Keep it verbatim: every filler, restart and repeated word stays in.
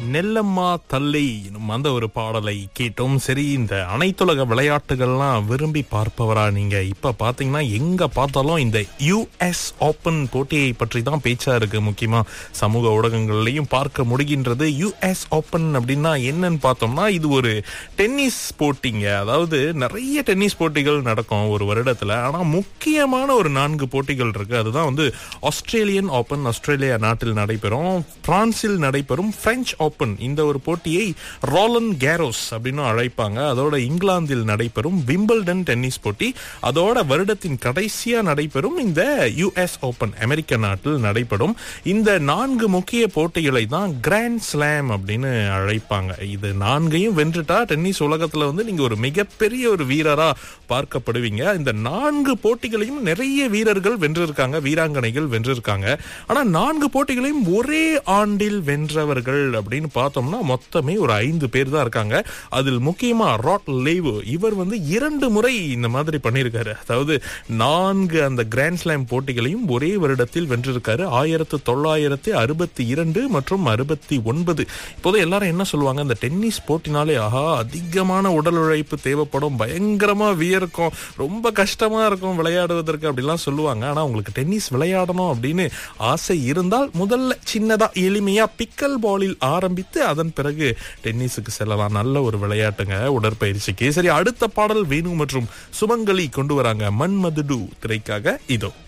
நெல்லம்மா தள்ளை எனும் அந்த ஒரு பாடலை கேட்டோம். சரி, இந்த அனைத்துலக விளையாட்டுகள்லாம் விரும்பி பார்ப்பவரா நீங்க? இப்ப பாத்தீங்கன்னா எங்க பார்த்தாலும் இந்த யுஎஸ் ஓபன் போட்டியை பற்றி தான் பேச்சா இருக்கு. முக்கியமா சமூக ஊடகங்கள்லயும் பார்க்க முடிகின்றது. யுஎஸ் ஓபன் அப்படின்னா என்னன்னு பார்த்தோம்னா இது ஒரு டென்னிஸ் போட்டிங்க. அதாவது நிறைய டென்னிஸ் போட்டிகள் நடக்கும் ஒரு வருடத்துல. ஆனா முக்கியமான ஒரு நான்கு போட்டிகள் இருக்கு. அதுதான் வந்து ஆஸ்திரேலியன் ஓபன், ஆஸ்திரேலியா நாட்டில் நடைபெறும். பிரான்சில் நடைபெறும் பிரெஞ்சு ஓபன், இந்த ஒரு போட்டியை ரோலன் கேரோஸ் அப்படின்னு அழைப்பாங்க. அதோட இங்கிலாந்தில் நடைபெறும் விம்பிள்டன் டென்னிஸ் போட்டி, அதோட வருடத்தின் கடைசியா நடைபெறும் இந்த யுஎஸ் ஓபன் அமெரிக்க நாட்டில் நடைபெறும். இந்த நான்கு முக்கிய போட்டிகளை தான் கிராண்ட் ஸ்லாம் அப்படின்னு அழைப்பாங்க. இது நான்கையும் வென்றுட்டா டென்னிஸ் உலகத்துல வந்து நீங்க ஒரு மிகப்பெரிய ஒரு வீரரா பார்க்கப்படுவீங்க. இந்த நான்கு போட்டிகளையும் நிறைய வீரர்கள் வென்றிருக்காங்க, வீராங்கனைகள் வென்றிருக்காங்க. ஆனா நான்கு போட்டிகளையும் ஒரே ஆண்டில் வென்றவர்கள் அப்படின்னு பார்த்தோம்னா மொத்தமே ஒரு ஐந்து பேர் தான் இருக்காங்க. அதில் முக்கியமா ராட் லேவோ, இவர் வந்து இரண்டு முறை இந்த மாதிரி பண்ணியிருக்காரு. அதாவது நான்கு அந்த கிராண்ட் ஸ்லாம் போட்டிகளையும் ஒரே வருடத்தில் வென்றிருக்காரு. ஆயிரத்தி தொள்ளாயிரத்தி அறுபத்தி இரண்டு மற்றும் அறுபத்தி ஒன்பது. இப்போது எல்லாரும் என்ன சொல்லுவாங்க, இந்த டென்னிஸ் போட்டினாலே ஆஹா அதிகமான உடல் உழைப்பு தேவைப்படும், பயங்கரமா வியர்க்கும், ரொம்ப கஷ்டமா இருக்கும் விளையாடுவதற்கு அப்படிலாம் சொல்லுவாங்க. ஆனா உங்களுக்கு டென்னிஸ் விளையாடணும் அப்படின்னு ஆசை இருந்தால் முதல்ல சின்னதா எளிமையா பிக்கல் பாலில் ஆரம்பித்து அதன் பிறகு டென்னிஸுக்கு செல்லலாம். நல்ல ஒரு விளையாட்டுங்க உடற்பயிற்சிக்கு. சரி, அடுத்த பாடல் வேணு மற்றும் சுமங்கலி கொண்டு வராங்க மன்மதுடு திரைக்காக. இதோ